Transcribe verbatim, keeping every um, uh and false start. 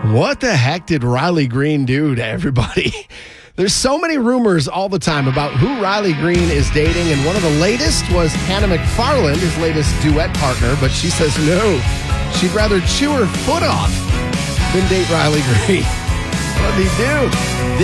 What the heck did Riley Green do to everybody? There's so many rumors all the time about who Riley Green is dating, and one of the latest was Hannah McFarland, his latest duet partner, but she says no. She'd rather chew her foot off than date Riley Green. What did he do?